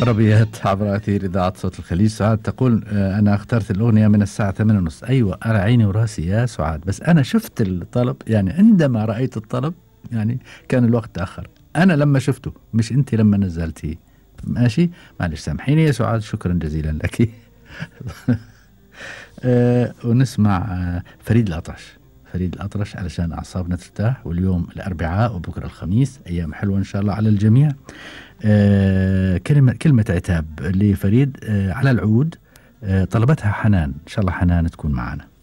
عربيات عبر أثير إذاعة صوت الخليج. سعاد تقول أنا اخترت الأغنية من الساعة 8:30. أيوة على عيني وراسي يا سعاد، بس أنا شفت الطلب، يعني عندما رأيت الطلب يعني كان الوقت تأخر. أنا لما شفته مش أنت لما نزلتيه. ماشي، معلش سامحيني يا سعاد، شكرا جزيلا لك. ونسمع فريد الأطرش. فريد الأطرش علشان أعصابنا ترتاح، واليوم الأربعاء وبكرة الخميس، أيام حلوة إن شاء الله على الجميع. كلمة عتاب لفريد على العود. طلبتها حنان، إن شاء الله حنان تكون معنا.